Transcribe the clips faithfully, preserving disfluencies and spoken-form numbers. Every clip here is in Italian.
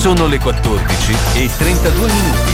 Sono le quattordici e trentadue minuti.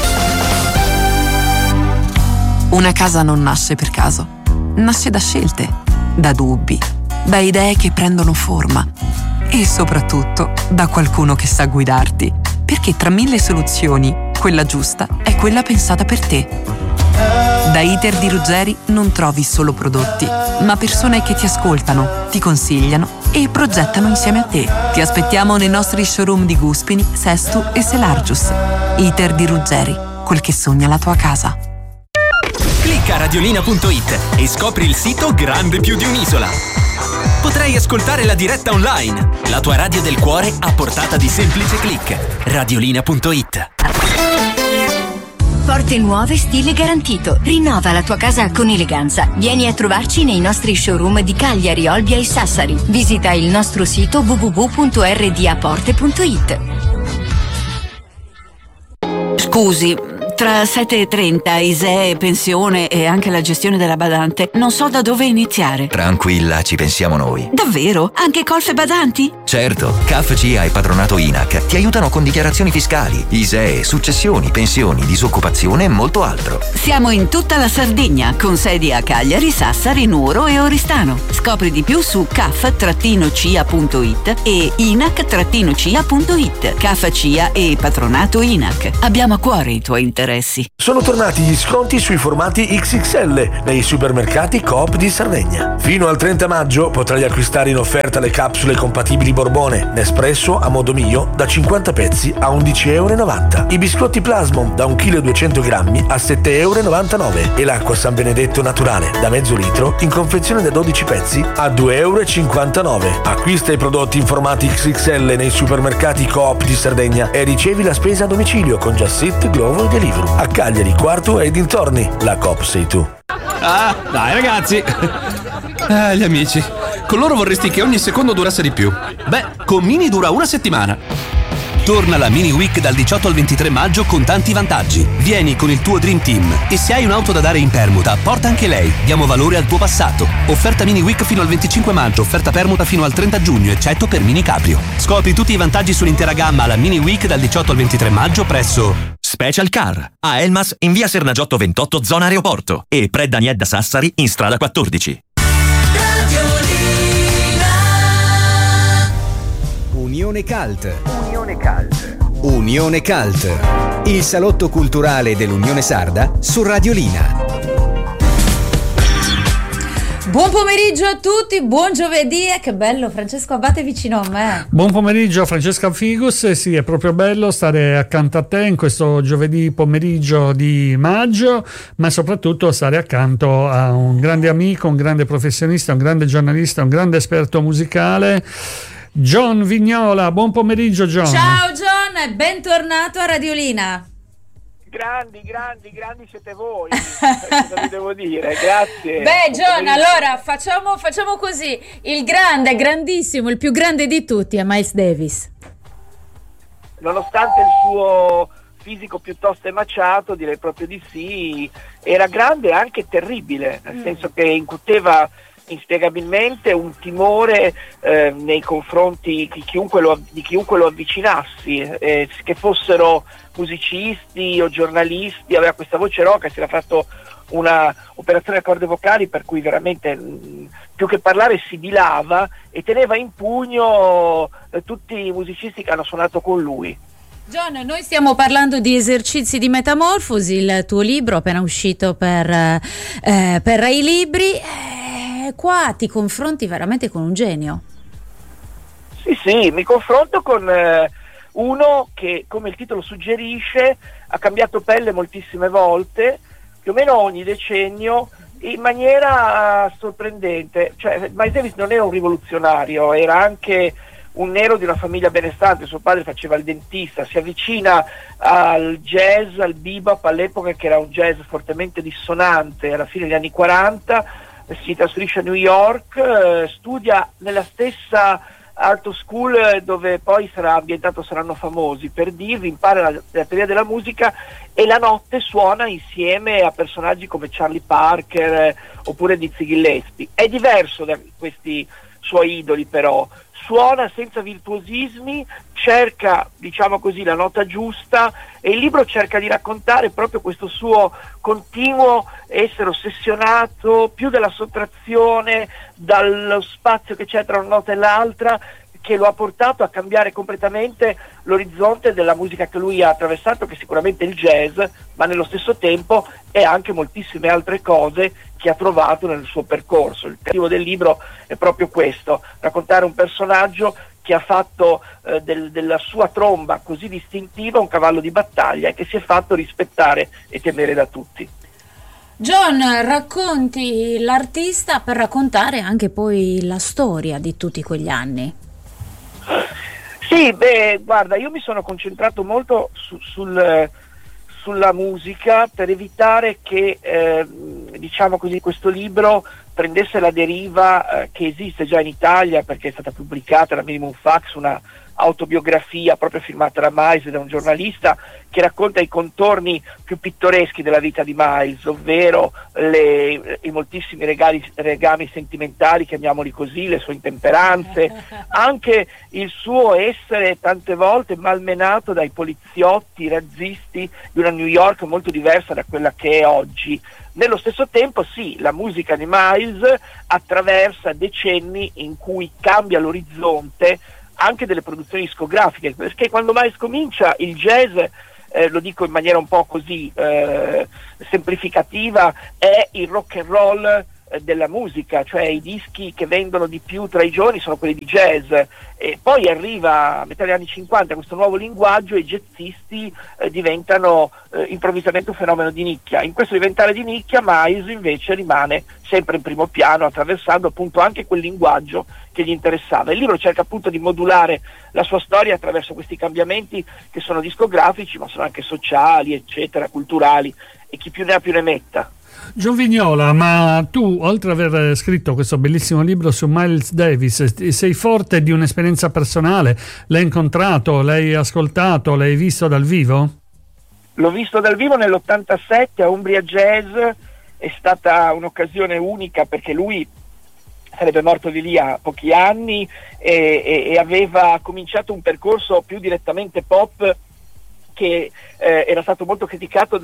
Una casa non nasce per caso, nasce da scelte, da dubbi, da idee che prendono forma e soprattutto da qualcuno che sa guidarti, perché tra mille soluzioni, quella giusta è quella pensata per te. Da Iter di Ruggeri non trovi solo prodotti, ma persone che ti ascoltano, ti consigliano e progettano insieme a te. Ti aspettiamo nei nostri showroom di Guspini, Sestu e Selargius. Iter di Ruggeri, quel che sogna la tua casa. Clicca radiolina punto it e scopri il sito grande più di un'isola. Potrai ascoltare la diretta online, la tua radio del cuore a portata di semplice click. radiolina punto it. Porte nuove, stile garantito. Rinnova la tua casa con eleganza. Vieni a trovarci nei nostri showroom di Cagliari, Olbia e Sassari. Visita il nostro sito w w w punto r d a porte punto it. Scusi, tra sette e trenta, I S E E, pensione e anche la gestione della badante, non so da dove iniziare. Tranquilla, ci pensiamo noi. Davvero? Anche colf e badanti? Certo, C A F C I A e Patronato I N A C ti aiutano con dichiarazioni fiscali, I S E E, successioni, pensioni, disoccupazione e molto altro. Siamo in tutta la Sardegna, con sedi a Cagliari, Sassari, Nuoro e Oristano. Scopri di più su c a f c i a punto it e i n a c c i a punto it. C A F C I A e Patronato I N A C. Abbiamo a cuore i tuoi interessi. Sono tornati gli sconti sui formati X X L nei supermercati Coop di Sardegna. Fino al trenta maggio potrai acquistare in offerta le capsule compatibili Borbone Nespresso a modo mio da cinquanta pezzi a undici virgola novanta euro, i biscotti Plasmon da un chilo e duecento grammi a sette virgola novantanove euro e l'acqua San Benedetto naturale da mezzo litro in confezione da dodici pezzi a due virgola cinquantanove euro. Acquista i prodotti in formati X X L nei supermercati Coop di Sardegna e ricevi la spesa a domicilio con Just Eat, Glovo e Deliveroo. A Cagliari, Quarto e dintorni, la Coop sei tu. Ah, dai ragazzi. Ah, gli amici. Con loro vorresti che ogni secondo durasse di più. Beh, con Mini dura una settimana. Torna la Mini Week dal diciotto al ventitré maggio con tanti vantaggi. Vieni con il tuo Dream Team e se hai un'auto da dare in permuta, porta anche lei. Diamo valore al tuo passato. Offerta Mini Week fino al venticinque maggio, offerta permuta fino al trenta giugno, eccetto per Mini Cabrio. Scopri tutti i vantaggi sull'intera gamma alla Mini Week dal diciotto al ventitré maggio presso Special Car a Elmas in via Sernagiotto ventotto zona aeroporto e Pre Daniedda Sassari in strada quattordici. Unione Cult. Unione Cult. Unione Cult. Il salotto culturale dell'Unione Sarda su Radiolina. Buon pomeriggio a tutti, buon giovedì e che bello Francesco Abate vicino a me. Buon pomeriggio Francesca Figus, sì è proprio bello stare accanto a te in questo giovedì pomeriggio di maggio, ma soprattutto stare accanto a un grande amico, un grande professionista, un grande giornalista, un grande esperto musicale, John Vignola. Buon pomeriggio John. Ciao John e bentornato a Radiolina. Grandi, grandi, grandi siete voi, cosa vi devo dire, grazie. Beh John, allora facciamo, facciamo così, il grande, grandissimo, il più grande di tutti è Miles Davis. Nonostante il suo fisico piuttosto emaciato, direi proprio di sì, era grande e anche terribile, nel mm. senso che incuteva inspiegabilmente un timore eh, nei confronti di chiunque lo, di chiunque lo avvicinassi, eh, che fossero musicisti o giornalisti. Aveva questa voce roca, si era fatto una operazione a corde vocali per cui veramente mh, più che parlare sibilava e teneva in pugno eh, tutti i musicisti che hanno suonato con lui. John, noi stiamo parlando di Esercizi di Metamorfosi, il tuo libro appena uscito per, eh, per Rai Libri. Eh, qua ti confronti veramente con un genio. Sì, sì, mi confronto con eh, uno che, come il titolo suggerisce, ha cambiato pelle moltissime volte, più o meno ogni decennio, in maniera sorprendente. Cioè, Miles Davis non era un rivoluzionario, era anche un nero di una famiglia benestante. Suo padre faceva il dentista, si avvicina al jazz, al bebop all'epoca, che era un jazz fortemente dissonante, alla fine degli anni quaranta, si trasferisce a New York, eh, studia nella stessa art school dove poi sarà ambientato Saranno Famosi, per dirvi, impara la, la teoria della musica e la notte suona insieme a personaggi come Charlie Parker eh, oppure Dizzy Gillespie. È diverso da questi suoi idoli, però suona senza virtuosismi, cerca, diciamo così, la nota giusta, e il libro cerca di raccontare proprio questo suo continuo essere ossessionato più dalla sottrazione, dallo spazio che c'è tra una nota e l'altra, che lo ha portato a cambiare completamente l'orizzonte della musica che lui ha attraversato, che sicuramente è il jazz, ma nello stesso tempo è anche moltissime altre cose che ha trovato nel suo percorso. Il motivo del libro è proprio questo: raccontare un personaggio che ha fatto eh, del, della sua tromba così distintiva un cavallo di battaglia e che si è fatto rispettare e temere da tutti. John, racconti l'artista per raccontare anche poi la storia di tutti quegli anni. Sì, beh, guarda, io mi sono concentrato molto su, sul, sulla musica per evitare che, eh, diciamo così, questo libro prendesse la deriva eh, che esiste già in Italia, perché è stata pubblicata da Minimum Fax una autobiografia proprio firmata da Miles, da un giornalista, che racconta i contorni più pittoreschi della vita di Miles, ovvero le, i moltissimi regali, legami sentimentali, chiamiamoli così, le sue intemperanze, anche il suo essere tante volte malmenato dai poliziotti razzisti di una New York molto diversa da quella che è oggi. Nello stesso tempo, sì, la musica di Miles attraversa decenni in cui cambia l'orizzonte anche delle produzioni discografiche, perché quando Miles comincia il jazz, eh, lo dico in maniera un po' così eh, semplificativa, è il rock and roll eh, della musica, cioè i dischi che vendono di più tra i giovani sono quelli di jazz, e poi arriva a metà degli anni cinquanta questo nuovo linguaggio e i jazzisti eh, diventano eh, improvvisamente un fenomeno di nicchia. In questo diventare di nicchia Miles invece rimane sempre in primo piano, attraversando appunto anche quel linguaggio che gli interessava. Il libro cerca appunto di modulare la sua storia attraverso questi cambiamenti che sono discografici, ma sono anche sociali, eccetera, culturali, e chi più ne ha più ne metta. John Vignola, ma tu, oltre ad aver scritto questo bellissimo libro su Miles Davis, sei forte di un'esperienza personale? L'hai incontrato, l'hai ascoltato, l'hai visto dal vivo? L'ho visto dal vivo nell'ottantasette a Umbria Jazz, è stata un'occasione unica perché lui sarebbe morto di lì a pochi anni e, e, e aveva cominciato un percorso più direttamente pop che eh, era stato molto criticato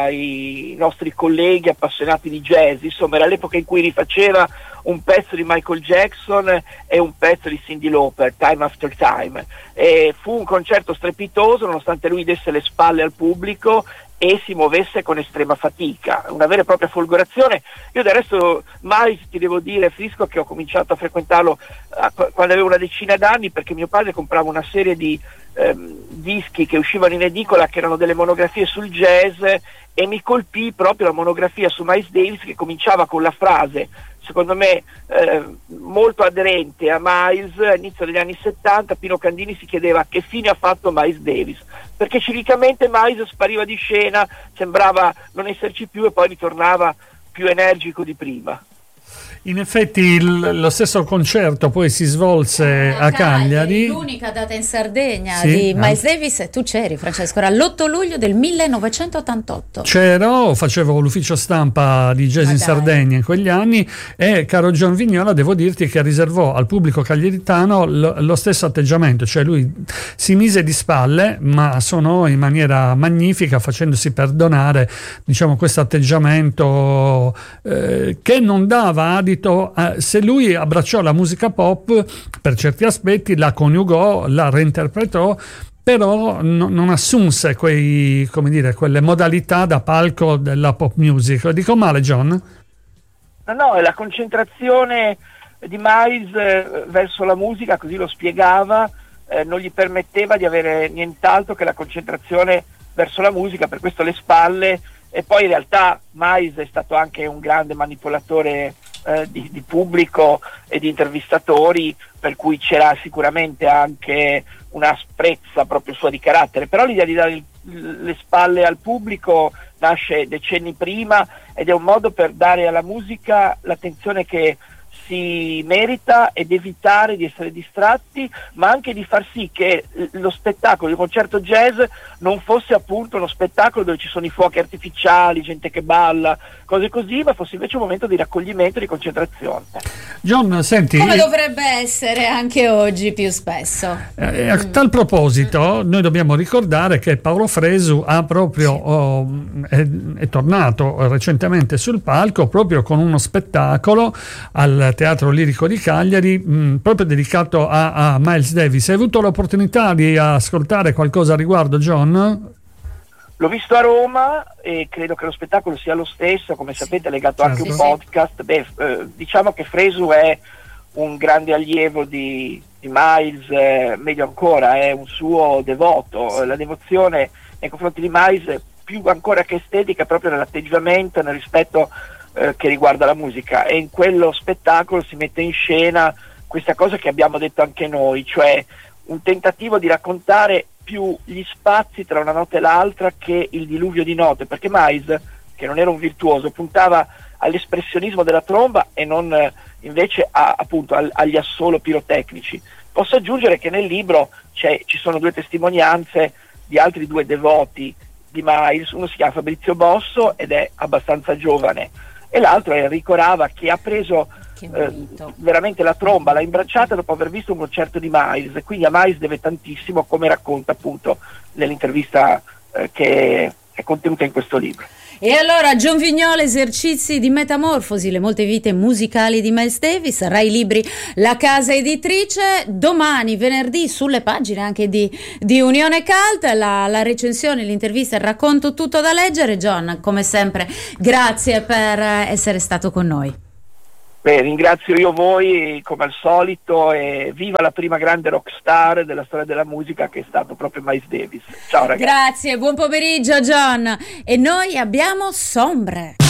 dai nostri colleghi appassionati di jazz. Insomma, era l'epoca in cui rifaceva un pezzo di Michael Jackson e un pezzo di Cyndi Lauper, Time After Time, e fu un concerto strepitoso nonostante lui desse le spalle al pubblico e si muovesse con estrema fatica, una vera e propria folgorazione. Io del resto Miles, ti devo dire, Frisco, che ho cominciato a frequentarlo a, quando avevo una decina d'anni, perché mio padre comprava una serie di ehm, dischi che uscivano in edicola che erano delle monografie sul jazz, e mi colpì proprio la monografia su Miles Davis che cominciava con la frase, secondo me eh, molto aderente a Miles, all'inizio degli anni settanta Pino Candini si chiedeva che fine ha fatto Miles Davis, perché ciclicamente Miles spariva di scena, sembrava non esserci più e poi ritornava più energico di prima. In effetti il, lo stesso concerto poi si svolse a, a Cagliari, l'unica data in Sardegna sì, di Miles ah. Davis, e tu c'eri, Francesco, era l'otto luglio del millenovecentottantotto. C'ero, facevo l'ufficio stampa di Jazz Ma in dai. Sardegna in quegli anni, e caro John Vignola, devo dirti che riservò al pubblico cagliaritano lo, lo stesso atteggiamento, cioè lui si mise di spalle ma suonò in maniera magnifica, facendosi perdonare, diciamo, questo atteggiamento eh, che non dava adito. Eh, se lui abbracciò la musica pop per certi aspetti, la coniugò, la reinterpretò, però no, non assunse quei, come dire, quelle modalità da palco della pop music. Dico male, John? No, no, è la concentrazione di Miles eh, verso la musica, così lo spiegava, eh, non gli permetteva di avere nient'altro che la concentrazione verso la musica, per questo le spalle. E poi in realtà Miles è stato anche un grande manipolatore eh, di, di pubblico e di intervistatori, per cui c'era sicuramente anche una asprezza proprio sua di carattere, però l'idea di dare il, le spalle al pubblico nasce decenni prima ed è un modo per dare alla musica l'attenzione che si merita, ed evitare di essere distratti, ma anche di far sì che lo spettacolo, il concerto jazz non fosse appunto uno spettacolo dove ci sono i fuochi artificiali, gente che balla, cose così, ma fosse invece un momento di raccoglimento e di concentrazione. John, senti, come dovrebbe essere anche oggi più spesso. Eh, a tal proposito, noi dobbiamo ricordare che Paolo Fresu ha proprio sì. oh, è, è tornato recentemente sul palco proprio con uno spettacolo al Teatro Lirico di Cagliari, mh, proprio dedicato a, a Miles Davis. Hai avuto l'opportunità di ascoltare qualcosa a riguardo, John? L'ho visto a Roma e credo che lo spettacolo sia lo stesso, come sapete, legato certo. anche un podcast. Beh, eh, diciamo che Fresu è un grande allievo di, di Miles, eh, meglio ancora, è un suo devoto. La devozione nei confronti di Miles, più ancora che estetica, è proprio nell'atteggiamento e nel rispetto eh, che riguarda la musica, e in quello spettacolo si mette in scena questa cosa che abbiamo detto anche noi, cioè un tentativo di raccontare più gli spazi tra una nota e l'altra che il diluvio di note, perché Miles, che non era un virtuoso, puntava all'espressionismo della tromba e non eh, invece a, appunto al, agli assolo pirotecnici. Posso aggiungere che nel libro c'è, ci sono due testimonianze di altri due devoti di Miles, uno si chiama Fabrizio Bosso ed è abbastanza giovane, e l'altro è Enrico Rava, che ha preso eh, veramente la tromba, l'ha imbracciata dopo aver visto un concerto di Miles, quindi a Miles deve tantissimo, come racconta appunto nell'intervista eh, che è contenuta in questo libro. E allora, John Vignola, Esercizi di Metamorfosi, le molte vite musicali di Miles Davis, Rai Libri, la casa editrice. Domani, venerdì, sulle pagine anche di, di Unione Cult, la, la recensione, l'intervista, il racconto, tutto da leggere. John, come sempre, grazie per essere stato con noi. Beh, ringrazio io voi come al solito, e viva la prima grande rockstar della storia della musica, che è stato proprio Miles Davis. Ciao ragazzi. Grazie, buon pomeriggio John. E noi abbiamo Sombre.